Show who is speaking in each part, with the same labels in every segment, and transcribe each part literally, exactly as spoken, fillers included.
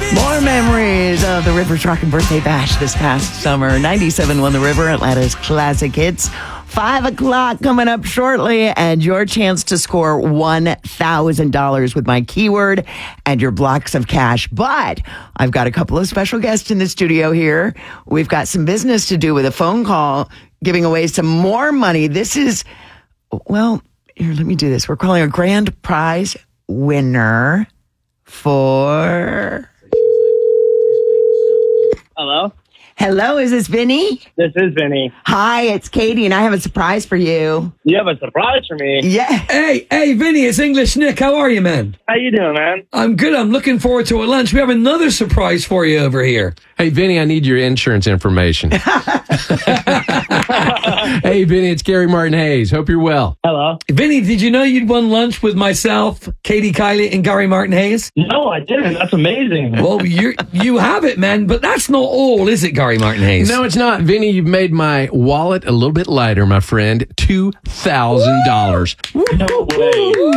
Speaker 1: More memories of the Rivers Rockin' Birthday Bash this past summer. ninety-seven point one The River, Atlanta's classic hits. Five o'clock coming up shortly, and your chance to score one thousand dollars with my keyword and your blocks of cash. But I've got a couple of special guests in the studio here. We've got some business to do with a phone call, giving away some more money. This is, well, here, let me do this. We're calling a grand prize winner for...
Speaker 2: Hello?
Speaker 1: Hello, is this Vinny?
Speaker 2: This is Vinny.
Speaker 1: Hi, it's Katie, and I have a surprise for you.
Speaker 2: You have a surprise for me?
Speaker 1: Yeah.
Speaker 3: Hey, hey, Vinny, it's English Nick. How are you, man?
Speaker 2: How you doing, man?
Speaker 3: I'm good. I'm looking forward to a lunch. We have another surprise for you over here.
Speaker 4: Hey, Vinny, I need your insurance information. Hey, Vinny, it's Gary Martin Hayes. Hope you're well.
Speaker 2: Hello?
Speaker 3: Vinny, did you know you'd won lunch with myself, Katie Kiley, and Gary Martin Hayes?
Speaker 2: No, I didn't. That's amazing.
Speaker 3: Well, you you have it, man, but that's not all, is it, Gary Martin Hayes?
Speaker 4: No, it's not. Vinny, you've made my wallet a little bit lighter, my friend. two thousand dollars.
Speaker 2: No way.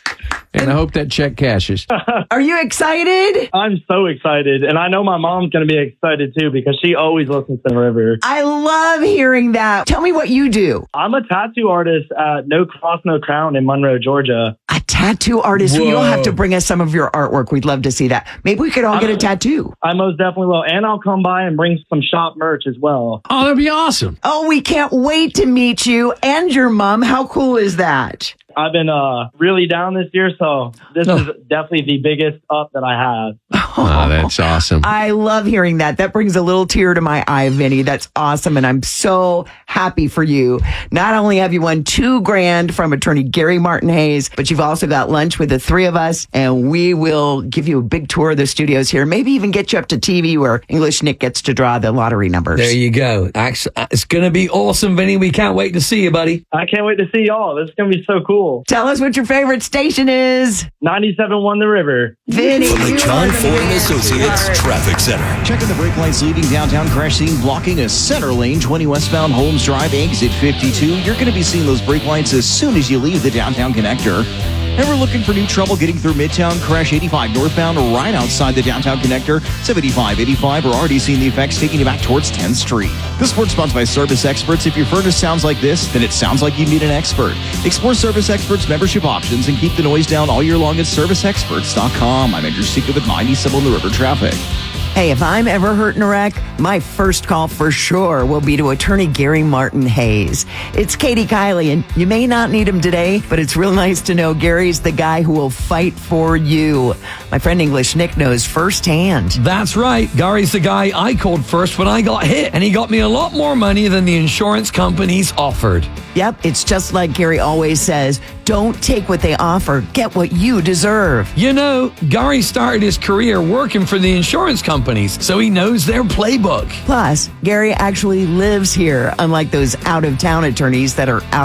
Speaker 4: And I hope that check cashes.
Speaker 1: Are you excited?
Speaker 2: I'm so excited. And I know my mom's going to be excited, too, because she always listens to the River.
Speaker 1: I love hearing that. Tell me what you do.
Speaker 2: I'm a tattoo artist at No Cross, No Crown in Monroe, Georgia.
Speaker 1: A tattoo artist.
Speaker 3: Whoa.
Speaker 1: You'll have to bring us some of your artwork. We'd love to see that. Maybe we could all get a tattoo.
Speaker 2: I most definitely will. And I'll come by and bring some shop merch as well.
Speaker 4: Oh, that'd be awesome.
Speaker 1: Oh, we can't wait to meet you and your mom. How cool is that?
Speaker 2: I've been uh, really down this year, so this
Speaker 3: Oh.
Speaker 2: is definitely the biggest up that I have.
Speaker 4: Oh, that's awesome.
Speaker 1: I love hearing that. That brings a little tear to my eye, Vinny. That's awesome. And I'm so happy for you. Not only have you won two grand from attorney Gary Martin Hayes, but you've also got lunch with the three of us. And we will give you a big tour of the studios here. Maybe even get you up to T V where English Nick gets to draw the lottery numbers.
Speaker 3: There you go. Actually, it's going to be awesome, Vinny. We can't wait to see you, buddy.
Speaker 2: I can't wait to see y'all. This is going to be so cool.
Speaker 1: Tell us what your favorite station is.
Speaker 2: ninety-seven point one The River.
Speaker 1: Vinny.
Speaker 5: From the
Speaker 1: you
Speaker 5: John
Speaker 1: are the
Speaker 5: Ford and
Speaker 1: man.
Speaker 5: Associates Traffic Center.
Speaker 6: Checking the brake lights leaving downtown crash scene, blocking a center lane, twenty westbound Holmes Drive, exit fifty-two. You're going to be seeing those brake lights as soon as you leave the downtown connector. Ever looking for new trouble getting through Midtown? Crash eighty-five northbound right outside the downtown connector. seventy-five eighty-five are already seeing the effects taking you back towards tenth Street. This work sponsored by Service Experts. If your furnace sounds like this, then it sounds like you need an expert. Explore Service Experts membership options and keep the noise down all year long at service experts dot com. I'm Andrew Seeker with ninety-seven on the River Traffic.
Speaker 1: Hey, if I'm ever hurt in a wreck, my first call for sure will be to attorney Gary Martin Hayes. It's Katie Kiley, and you may not need him today, but it's real nice to know Gary's the guy who will fight for you. My friend English Nick knows firsthand.
Speaker 3: That's right. Gary's the guy I called first when I got hit, and he got me a lot more money than the insurance companies offered.
Speaker 1: Yep, it's just like Gary always says, don't take what they offer, get what you deserve.
Speaker 3: You know, Gary started his career working for the insurance companies, so he knows their playbook.
Speaker 1: Plus, Gary actually lives here, unlike those out-of-town attorneys that are out